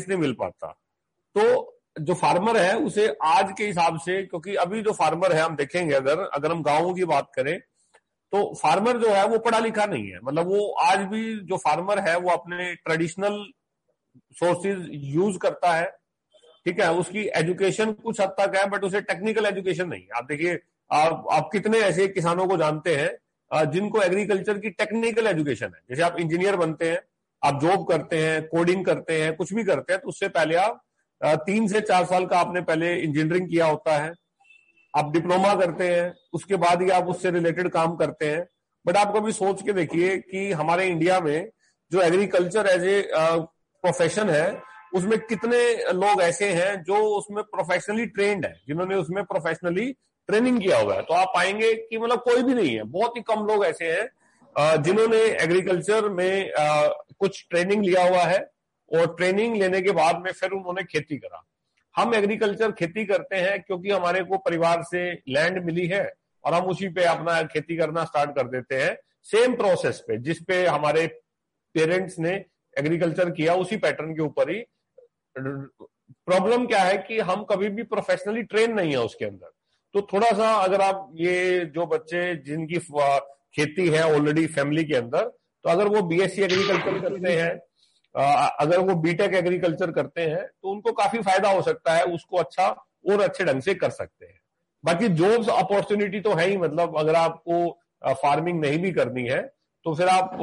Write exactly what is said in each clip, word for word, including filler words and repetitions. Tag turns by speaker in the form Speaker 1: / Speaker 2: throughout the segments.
Speaker 1: Price नहीं मिल पाता। तो जो फार्मर है उसे आज के हिसाब से, क्योंकि अभी जो फार्मर है हम देखेंगे, अगर अगर हम गांवों की बात करें तो फार्मर जो है वो पढ़ा लिखा नहीं है। मतलब वो आज भी जो फार्मर है वो अपने ट्रेडिशनल सोर्सेज यूज करता है, ठीक है। उसकी एजुकेशन कुछ हद तक है बट उसे टेक्निकल एजुकेशन नहीं है। आप देखिए, आप आप कितने ऐसे किसानों को जानते हैं जिनको एग्रीकल्चर की टेक्निकल एजुकेशन है। जैसे आप इंजीनियर बनते हैं, आप जॉब करते हैं, कोडिंग करते हैं, कुछ भी करते हैं, तो उससे पहले आप तीन से चार साल का आपने पहले इंजीनियरिंग किया होता है, आप डिप्लोमा करते हैं, उसके बाद ही आप उससे रिलेटेड काम करते हैं। बट आप कभी सोच के देखिए कि हमारे इंडिया में जो एग्रीकल्चर एज ए प्रोफेशन है उसमें कितने लोग ऐसे हैं जो उसमें प्रोफेशनली ट्रेंड है, जिन्होंने उसमें प्रोफेशनली ट्रेनिंग किया हुआ है। तो आप पाएंगे कि मतलब कोई भी नहीं है, बहुत ही कम लोग ऐसे हैं जिन्होंने एग्रीकल्चर में कुछ ट्रेनिंग लिया हुआ है और ट्रेनिंग लेने के बाद में फिर उन्होंने खेती करा। हम एग्रीकल्चर खेती करते हैं क्योंकि हमारे को परिवार से लैंड मिली है और हम उसी पे अपना खेती करना स्टार्ट कर देते हैं, सेम प्रोसेस पे जिस पे हमारे पेरेंट्स ने एग्रीकल्चर किया, उसी पैटर्न के ऊपर ही। प्रॉब्लम क्या है कि हम कभी भी प्रोफेशनली ट्रेन नहीं है उसके अंदर। तो थोड़ा सा अगर आप ये जो बच्चे जिनकी खेती है ऑलरेडी फैमिली के अंदर, तो अगर वो बीएससी एग्रीकल्चर करते हैं, अगर वो बीटेक एग्रीकल्चर करते हैं, तो उनको काफी फायदा हो सकता है, उसको अच्छा और अच्छे ढंग से कर सकते हैं। बाकी जॉब्स अपॉर्चुनिटी तो है ही, मतलब अगर आपको फार्मिंग नहीं भी करनी है तो फिर आप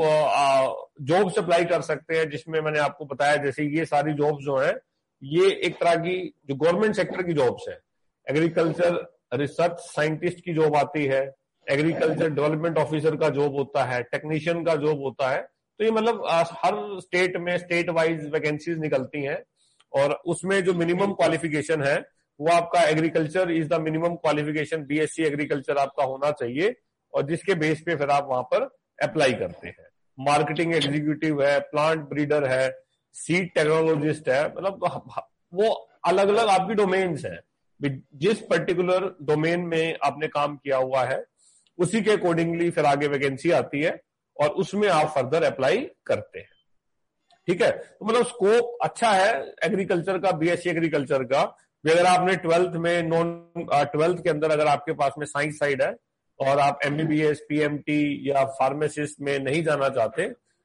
Speaker 1: जॉब्स अप्लाई कर सकते हैं, जिसमें मैंने आपको बताया जैसे ये सारी जॉब्स जो है ये एक तरह की जो गवर्नमेंट सेक्टर की जॉब्स है। एग्रीकल्चर रिसर्च साइंटिस्ट की जॉब आती है, एग्रीकल्चर डेवलपमेंट ऑफिसर का जॉब होता है, टेक्नीशियन का जॉब होता है। तो ये मतलब हर स्टेट में स्टेट वाइज वैकेंसीज निकलती हैं और उसमें जो मिनिमम क्वालिफिकेशन है वो आपका agriculture is the minimum qualification, BSc agriculture आपका होना चाहिए, और जिसके बेस पे फिर आप वहां पर अप्लाई करते हैं। मार्केटिंग एग्जीक्यूटिव है, प्लांट ब्रीडर है, सीड टेक्नोलॉजिस्ट है, मतलब वो अलग अलग आपकी डोमेन्स हैं। जिस पर्टिकुलर डोमेन में आपने काम किया हुआ है उसी के अकॉर्डिंगली फिर आगे वैकेंसी आती है और उसमें आप फर्दर अप्लाई करते हैं, ठीक है। तो मतलब स्कोप अच्छा है एग्रीकल्चर का, बीएससी एग्रीकल्चर का। अगर आपने ट्वेल्थ में नॉन ट्वेल्थ के अंदर अगर आपके पास में साइंस साइड है और आप एमबीबीएस, पीएमटी या फार्मासिस्ट में नहीं जाना चाहते,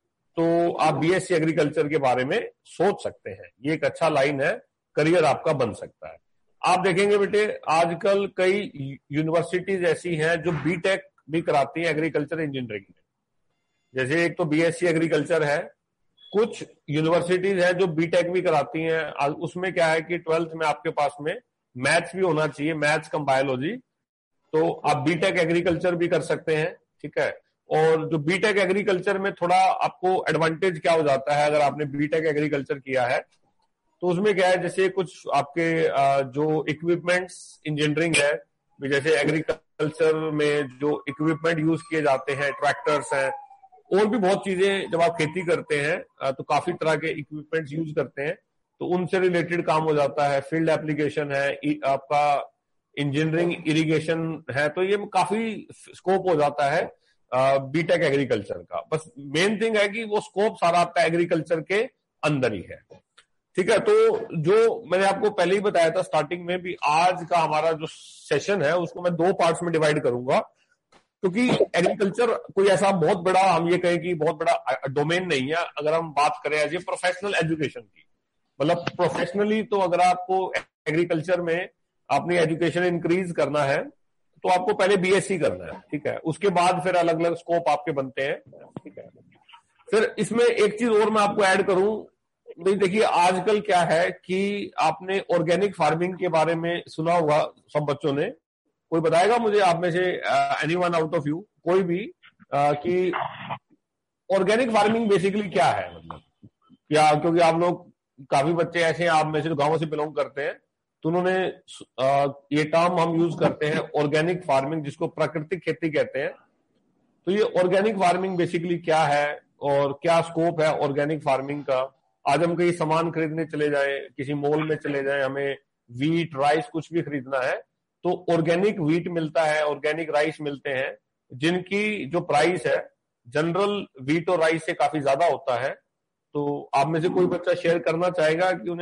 Speaker 1: तो आप बीएससी एग्रीकल्चर के बारे में सोच सकते हैं। ये एक अच्छा लाइन है, करियर आपका बन सकता है। आप देखेंगे बेटे आजकल कई यूनिवर्सिटीज ऐसी हैं जो बीटेक भी कराती हैं एग्रीकल्चर इंजीनियरिंग में। जैसे एक तो बीएससी एग्रीकल्चर है, कुछ यूनिवर्सिटीज है जो बीटेक भी कराती हैं। उसमें क्या है कि ट्वेल्थ में आपके पास में मैथ्स भी होना चाहिए, मैथ्स कम बायोलॉजी, तो आप बीटेक एग्रीकल्चर भी कर सकते हैं, ठीक है। और जो बीटेक एग्रीकल्चर में थोड़ा आपको एडवांटेज क्या हो जाता है, अगर आपने बीटेक एग्रीकल्चर किया है तो उसमें क्या है, जैसे कुछ आपके जो इक्विपमेंट्स इंजीनियरिंग है, जैसे एग्रीकल्चर में जो इक्विपमेंट यूज किए जाते हैं, ट्रैक्टर्स हैं और भी बहुत चीजें, जब आप खेती करते हैं तो काफी तरह के इक्विपमेंट्स यूज करते हैं, तो उनसे रिलेटेड काम हो जाता है। फील्ड एप्लीकेशन है, आपका इंजीनियरिंग इरिगेशन है, तो ये काफी स्कोप हो जाता है बीटेक एग्रीकल्चर का। बस मेन थिंग है कि वो स्कोप सारा आपका एग्रीकल्चर के अंदर ही है, ठीक है। तो जो मैंने आपको पहले ही बताया था स्टार्टिंग में भी, आज का हमारा जो सेशन है उसको मैं दो पार्ट्स में डिवाइड करूंगा, क्योंकि एग्रीकल्चर कोई ऐसा बहुत बड़ा, हम ये कहें कि बहुत बड़ा डोमेन नहीं है। अगर हम बात करें एज ए प्रोफेशनल एजुकेशन की, मतलब प्रोफेशनली, तो अगर आपको एग्रीकल्चर में अपनी एजुकेशन इंक्रीज करना है तो आपको पहले बीएससी करना है, ठीक है। उसके बाद फिर अलग अलग स्कोप आपके बनते हैं, ठीक है। फिर इसमें एक चीज और मैं आपको ऐड करूं, नहीं देखिए आजकल क्या है कि आपने ऑर्गेनिक फार्मिंग के बारे में सुना होगा सब बच्चों ने। कोई बताएगा मुझे आप में से, एनीवन आउट ऑफ यू, कोई भी, uh, कि ऑर्गेनिक फार्मिंग बेसिकली क्या है, मतलब क्या, क्योंकि आप लोग काफी बच्चे ऐसे हैं आप में से जो गांवों से बिलोंग करते हैं, तो उन्होंने ये टर्म हम यूज करते हैं ऑर्गेनिक फार्मिंग, जिसको प्राकृतिक खेती कहते हैं। तो ये ऑर्गेनिक फार्मिंग बेसिकली क्या है और क्या स्कोप है ऑर्गेनिक फार्मिंग का। आज हम कहीं सामान खरीदने चले जाएं, किसी मॉल में चले जाएं, हमें वीट, राइस कुछ भी खरीदना है तो ऑर्गेनिक वीट मिलता है, ऑर्गेनिक राइस मिलते हैं, जिनकी जो प्राइस है जनरल वीट और राइस से काफी ज्यादा होता है। तो आप में से कोई बच्चा शेयर करना चाहेगा कि उन्हें